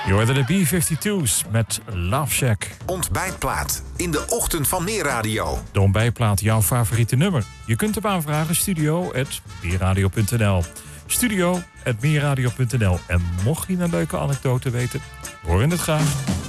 Je hoorde de B-52's met Love Shack. Ontbijtplaat in de ochtend van Meerradio. De ontbijtplaat, jouw favoriete nummer. Je kunt hem aanvragen, studio@meerradio.nl. Studio@meerradio.nl. En mocht je een leuke anekdote weten, hoor je het graag.